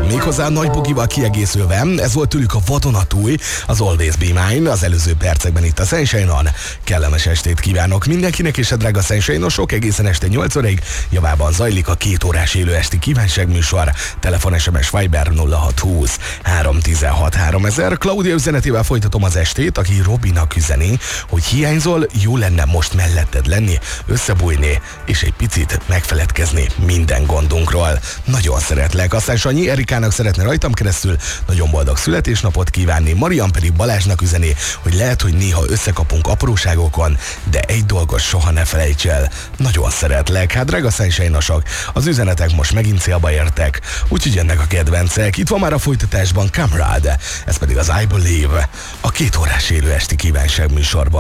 méghozzá a nagy bugival kiegészülve. Ez volt tőlük a vadonatúj, az Always Be Mine, az előző percekben itt a Sunshine-on. Kellemes estét kívánok mindenkinek, és a drága Sunshine-osok, egészen este 8 óráig javában zajlik a 2 órás élő esti kívánságműsor. Telefon, SMS, Viber 0620 316 3000. Claudia üzenetével folytatom az estét, aki Robinak üzeni, hogy hiányzol, jó lenne most melletted lenni, összebújni, és egy picit megfeledkezni minden gondunkról. Nagyon szeretlek. Aztán Sanyi Erikának szeretne rajtam keresztül nagyon boldog születésnapot kívánni, Marian pedig Balázsnak üzeni, hogy lehet, hogy néha összekapunk apróságokon, de egy dolgot soha ne felejts el. Nagyon szeretlek. Hát drága Sunshine-osok, az üzenetek most megint célba értek, úgyhogy jönnek a kedvencek. Itt van már a folytatásban Comrade, ez pedig az I Believe, a 2 órás élő esti kívánság műsorban.